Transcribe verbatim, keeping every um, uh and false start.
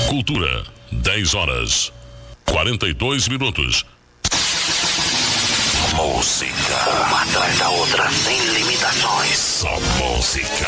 Cultura, dez horas, quarenta e dois minutos. Música, uma atrás da outra, sem limitações. Só música.